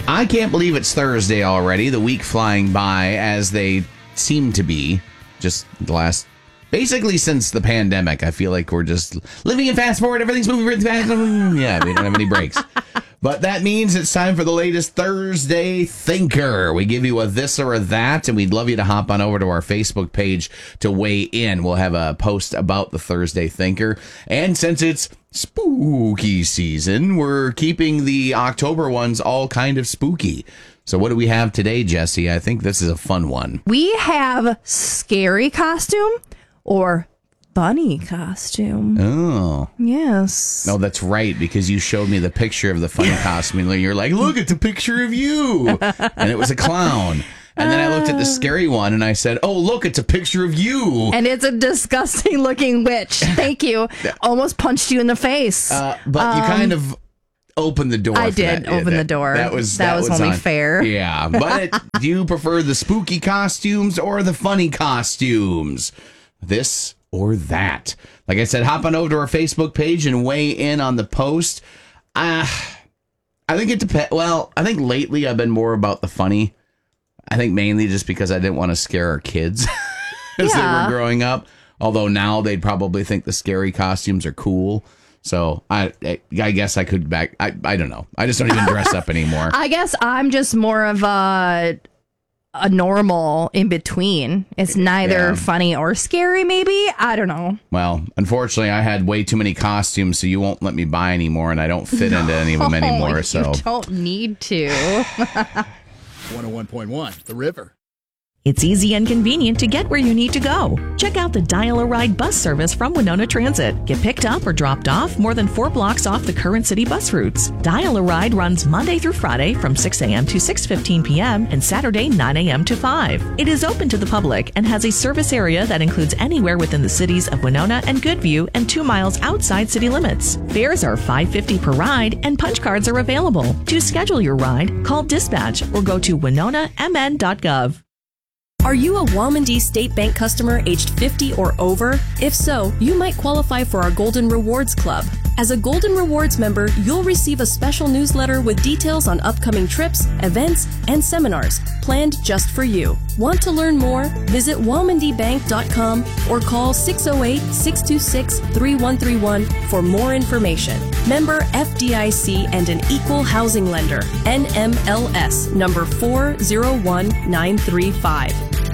I can't believe it's Thursday already. The week flying by as they seem to be. Just the last, basically since the pandemic, I feel like we're just living in fast forward. Everything's moving really fast. Yeah, we don't have any breaks. But that means it's time for the latest Thursday Thinker. We give you a this or a that, and we'd love you to hop on over to our Facebook page to weigh in. We'll have a post about the Thursday Thinker. And since it's spooky season, we're keeping the October ones all kind of spooky. So what do we have today, Jesse? I think this is a fun one. We have scary costume or bunny costume. Oh. Yes. No, that's right, because you showed me the picture of the funny costume, and you're like, look, it's a picture of you. And it was a clown. And then I looked at the scary one, and I said, oh, look, it's a picture of you. And it's a disgusting looking witch. Thank you. Almost punched you in the face. But you kind of opened the door. I did open the door. That was only fair. Yeah. But do you prefer the spooky costumes or the funny costumes? This or that. Like I said, hop on over to our Facebook page and weigh in on the post. I think it depends. Well, I think lately I've been more about the funny. I think mainly just because I didn't want to scare our kids as they were growing up. Although now they'd probably think the scary costumes are cool. So I guess I could I don't know. I just don't even dress up anymore. I guess I'm just more of a normal in between. It's neither funny or scary, maybe. I don't know. Well, unfortunately, I had way too many costumes, so you won't let me buy anymore, and I don't fit into any of them anymore. So you don't need to. 101.1, The River. It's easy and convenient to get where you need to go. Check out the Dial-A-Ride bus service from Winona Transit. Get picked up or dropped off more than 4 blocks off the current city bus routes. Dial-A-Ride runs Monday through Friday from 6 a.m. to 6:15 p.m. and Saturday 9 a.m. to 5. It is open to the public and has a service area that includes anywhere within the cities of Winona and Goodview and 2 miles outside city limits. Fares are $5.50 per ride and punch cards are available. To schedule your ride, call dispatch or go to winonamn.gov. Are you a Walmandee State Bank customer aged 50 or over? If so, you might qualify for our Golden Rewards Club. As a Golden Rewards member, you'll receive a special newsletter with details on upcoming trips, events, and seminars planned just for you. Want to learn more? Visit walmandeebank.com or call 608-626-3131 for more information. Member FDIC and an equal housing lender. NMLS number 401935.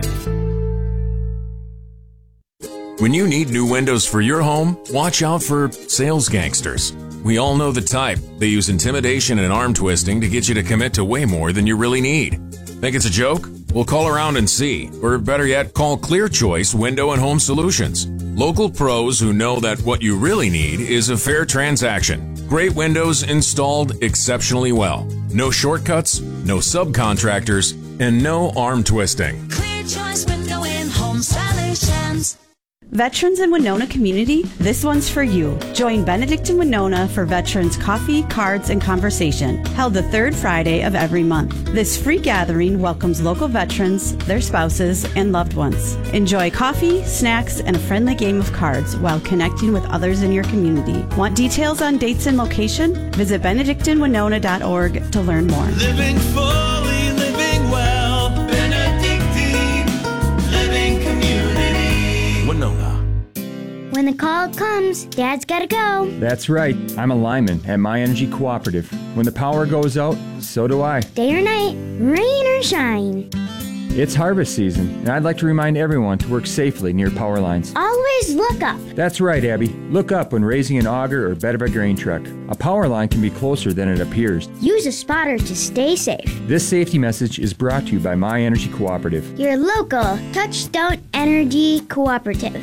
When you need new windows for your home, watch out for sales gangsters. We all know the type. They use intimidation and arm twisting to get you to commit to way more than you really need. Think it's a joke? Well, call around and see. Or better yet, call Clear Choice Window and Home Solutions. Local pros who know that what you really need is a fair transaction. Great windows installed exceptionally well. No shortcuts, no subcontractors, and no arm twisting. Clear Choice Window and Home Solutions. Veterans in Winona community, this one's for you. Join Benedict in Winona for Veterans Coffee, Cards, and Conversation, held the third Friday of every month. This free gathering welcomes local veterans, their spouses, and loved ones. Enjoy coffee, snacks, and a friendly game of cards while connecting with others in your community. Want details on dates and location? Visit benedictinwinona.org to learn more. Living fully, living well, Benedictine Living Community. Winona. When the call comes, Dad's gotta go. That's right. I'm a lineman at My Energy Cooperative. When the power goes out, so do I. Day or night, rain or shine. It's harvest season, and I'd like to remind everyone to work safely near power lines. Always look up. That's right, Abby. Look up when raising an auger or bed of a grain truck. A power line can be closer than it appears. Use a spotter to stay safe. This safety message is brought to you by My Energy Cooperative. Your local Touchstone Energy Cooperative.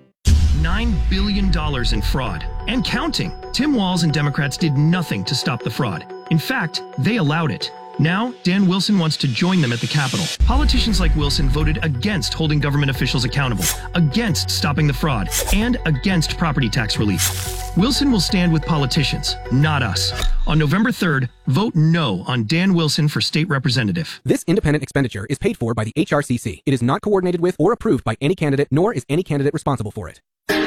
$9 billion in fraud. And counting. Tim Walz and Democrats did nothing to stop the fraud. In fact, they allowed it. Now, Dan Wilson wants to join them at the Capitol. Politicians like Wilson voted against holding government officials accountable, against stopping the fraud, and against property tax relief. Wilson will stand with politicians, not us. On November 3rd, vote no on Dan Wilson for state representative. This independent expenditure is paid for by the HRCC. It is not coordinated with or approved by any candidate, nor is any candidate responsible for it.